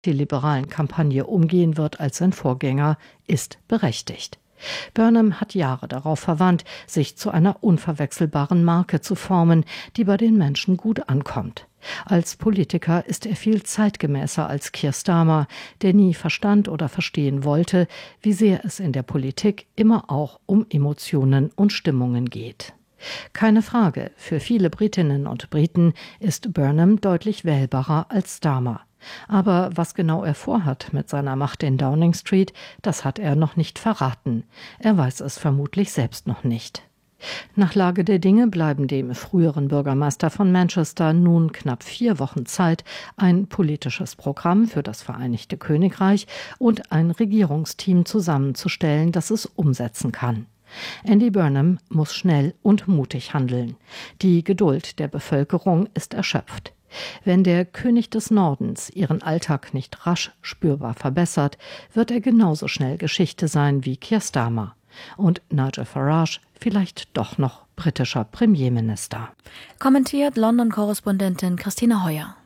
die liberalen Kampagne umgehen wird als sein Vorgänger, ist berechtigt. Burnham hat Jahre darauf verwandt, sich zu einer unverwechselbaren Marke zu formen, die bei den Menschen gut ankommt. Als Politiker ist er viel zeitgemäßer als Keir Starmer, der nie verstand oder verstehen wollte, wie sehr es in der Politik immer auch um Emotionen und Stimmungen geht. Keine Frage, für viele Britinnen und Briten ist Burnham deutlich wählbarer als Starmer. Aber was genau er vorhat mit seiner Macht in Downing Street, das hat er noch nicht verraten. Er weiß es vermutlich selbst noch nicht. Nach Lage der Dinge bleiben dem früheren Bürgermeister von Manchester nun knapp 4 Wochen Zeit, ein politisches Programm für das Vereinigte Königreich und ein Regierungsteam zusammenzustellen, das es umsetzen kann. Andy Burnham muss schnell und mutig handeln. Die Geduld der Bevölkerung ist erschöpft. Wenn der König des Nordens ihren Alltag nicht rasch spürbar verbessert, wird er genauso schnell Geschichte sein wie Keir Starmer. Und Nigel Farage vielleicht doch noch britischer Premierminister. Kommentiert London-Korrespondentin Christina Heuer.